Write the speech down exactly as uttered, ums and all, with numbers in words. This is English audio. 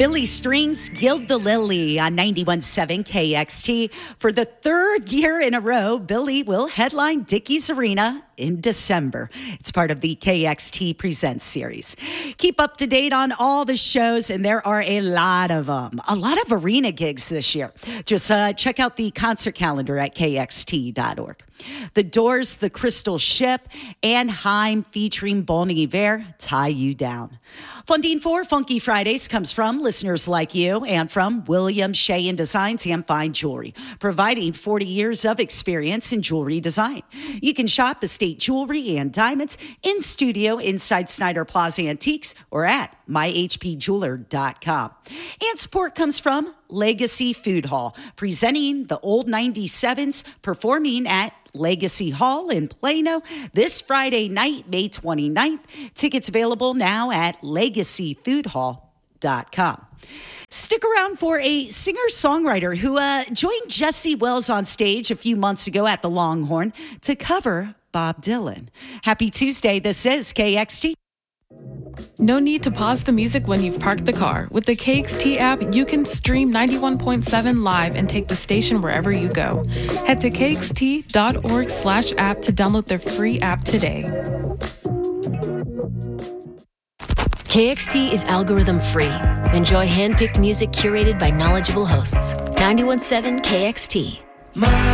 Billy Strings, Gild the Lily on ninety-one point seven K X T. For the third year in a row, Billy will headline Dickies Arena in December. It's part of the K X T Presents series. Keep up to date on all the shows, and there are a lot of them. A lot of arena gigs this year. Just uh, check out the concert calendar at K X T dot org. The Doors, The Crystal Ship, and Haim featuring Bon Iver, Tie You Down. Funding for Funky Fridays comes from listeners like you and from William Shea and Designs and Fine Jewelry, providing forty years of experience in jewelry design. You can shop estate jewelry and diamonds in studio inside Snyder Plaza Antiques or at my h p jeweler dot com. And support comes from Legacy Food Hall, presenting the old ninety-sevens, performing at Legacy Hall in Plano this Friday night, May twenty-ninth. Tickets available now at legacy food hall dot com. Stick around for a singer-songwriter who uh, joined Jesse Wells on stage a few months ago at the Longhorn to cover Bob Dylan. Happy Tuesday. This is K X T. No need to pause the music when you've parked the car. With the K X T app, you can stream ninety-one point seven live and take the station wherever you go. Head to K X T dot org slash app to download their free app today. K X T is algorithm free. Enjoy hand-picked music curated by knowledgeable hosts. ninety-one point seven K X T.